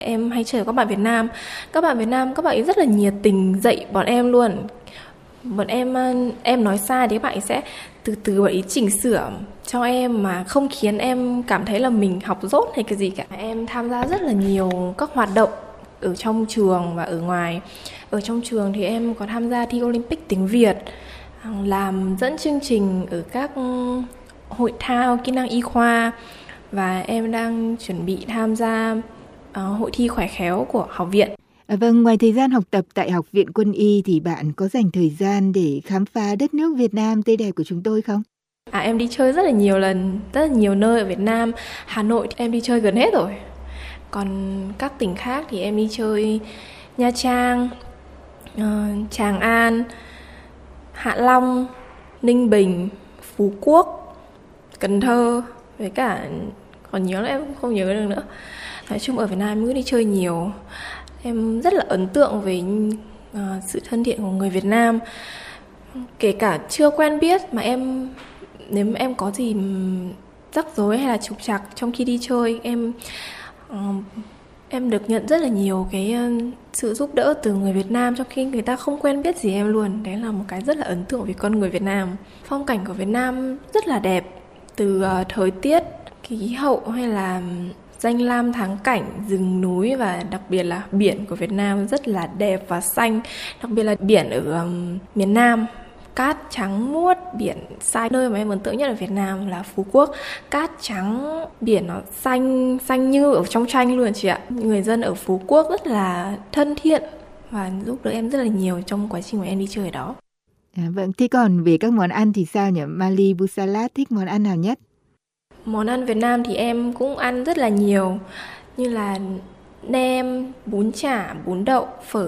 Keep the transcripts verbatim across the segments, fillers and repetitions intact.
Em hay chơi với các bạn Việt Nam. Các bạn Việt Nam, các bạn ấy rất là nhiệt tình dạy bọn em luôn. Bọn em em nói sai thì các bạn ấy sẽ từ từ bạn ấy chỉnh sửa cho em mà không khiến em cảm thấy là mình học dốt hay cái gì cả. Em tham gia rất là nhiều các hoạt động ở trong trường và ở ngoài. Ở trong trường thì em có tham gia thi Olympic tiếng Việt, làm dẫn chương trình ở các hội thao kỹ năng y khoa, và em đang chuẩn bị tham gia uh, hội thi khỏe khéo của học viện. À, vâng, ngoài thời gian học tập tại Học viện Quân y thì bạn có dành thời gian để khám phá đất nước Việt Nam tươi đẹp của chúng tôi không? À, em đi chơi rất là nhiều lần, rất là nhiều nơi ở Việt Nam. Hà Nội thì em đi chơi gần hết rồi. Còn các tỉnh khác thì em đi chơi Nha Trang, uh, Tràng An, Hạ Long, Ninh Bình, Phú Quốc, Cần Thơ, với cả còn nhớ là em không nhớ được nữa. Nói chung ở Việt Nam em cứ đi chơi nhiều. Em rất là ấn tượng về uh, sự thân thiện của người Việt Nam. Kể cả chưa quen biết mà em, nếu mà em có gì rắc rối hay là trục trặc trong khi đi chơi, em uh, em được nhận rất là nhiều cái uh, sự giúp đỡ từ người Việt Nam trong khi người ta không quen biết gì em luôn. Đấy là một cái rất là ấn tượng về con người Việt Nam. Phong cảnh của Việt Nam rất là đẹp, từ uh, thời tiết, khí hậu hay là danh lam thắng cảnh, rừng núi, và đặc biệt là biển của Việt Nam rất là đẹp và xanh. Đặc biệt là biển ở um, miền Nam, cát trắng muốt, biển xanh. Nơi mà em ấn tượng nhất ở Việt Nam là Phú Quốc. Cát trắng, biển nó xanh, xanh như ở trong tranh luôn chị ạ. Người dân ở Phú Quốc rất là thân thiện và giúp đỡ em rất là nhiều trong quá trình mà em đi chơi ở đó. À, vâng, thế còn về các món ăn thì sao nhỉ? Mali Busalat thích món ăn nào nhất? Món ăn Việt Nam thì em cũng ăn rất là nhiều, như là nem, bún chả, bún đậu, phở.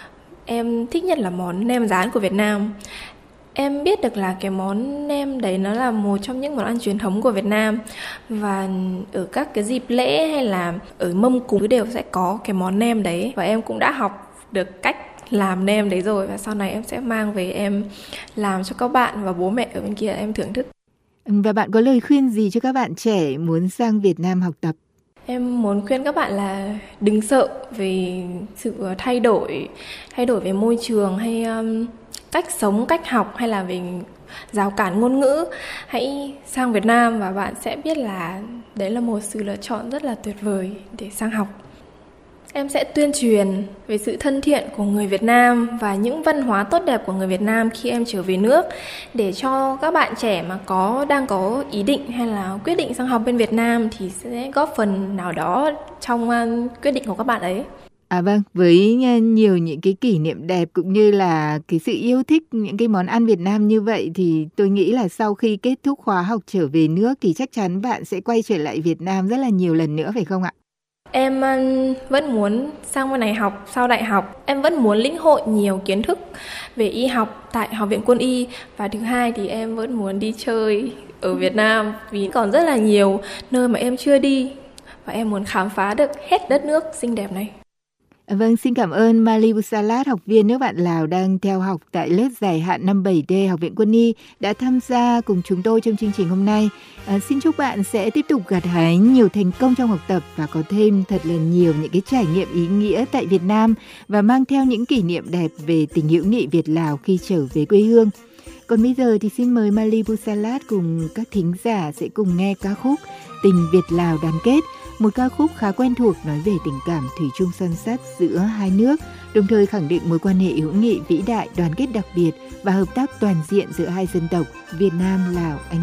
Em thích nhất là món nem rán của Việt Nam. Em biết được là cái món nem đấy nó là một trong những món ăn truyền thống của Việt Nam. Và ở các cái dịp lễ hay là ở mâm cúng đều sẽ có cái món nem đấy. Và em cũng đã học được cách làm nem đấy rồi. Và sau này em sẽ mang về em làm cho các bạn và bố mẹ ở bên kia em thưởng thức. Và bạn có lời khuyên gì cho các bạn trẻ muốn sang Việt Nam học tập? Em muốn khuyên các bạn là đừng sợ về sự thay đổi, thay đổi về môi trường hay um, cách sống, cách học hay là về rào cản ngôn ngữ. Hãy sang Việt Nam và bạn sẽ biết là đấy là một sự lựa chọn rất là tuyệt vời để sang học. Em sẽ tuyên truyền về sự thân thiện của người Việt Nam và những văn hóa tốt đẹp của người Việt Nam khi em trở về nước, để cho các bạn trẻ mà có đang có ý định hay là quyết định sang học bên Việt Nam thì sẽ góp phần nào đó trong uh, quyết định của các bạn ấy. À vâng, với nhiều những cái kỷ niệm đẹp cũng như là cái sự yêu thích những cái món ăn Việt Nam như vậy thì tôi nghĩ là sau khi kết thúc khóa học trở về nước thì chắc chắn bạn sẽ quay trở lại Việt Nam rất là nhiều lần nữa phải không ạ? Em vẫn muốn sang bên này học sau đại học. Em vẫn muốn lĩnh hội nhiều kiến thức về y học tại Học viện Quân y. Và thứ hai thì em vẫn muốn đi chơi ở Việt Nam, vì còn rất là nhiều nơi mà em chưa đi và em muốn khám phá được hết đất nước xinh đẹp này. Vâng, xin cảm ơn Mali Busalat, học viên nước bạn Lào đang theo học tại lớp dài hạn năm bảy D Học viện Quân y đã tham gia cùng chúng tôi trong chương trình hôm nay. À, xin chúc bạn sẽ tiếp tục gặt hái nhiều thành công trong học tập và có thêm thật là nhiều những cái trải nghiệm ý nghĩa tại Việt Nam và mang theo những kỷ niệm đẹp về tình hữu nghị Việt Lào khi trở về quê hương. Còn bây giờ thì xin mời Mali Busalat cùng các thính giả sẽ cùng nghe ca khúc Tình Việt Lào đoàn kết, một ca khúc khá quen thuộc nói về tình cảm thủy chung son sắt giữa hai nước, đồng thời khẳng định mối quan hệ hữu nghị vĩ đại, đoàn kết đặc biệt và hợp tác toàn diện giữa hai dân tộc Việt Nam, Lào, Anh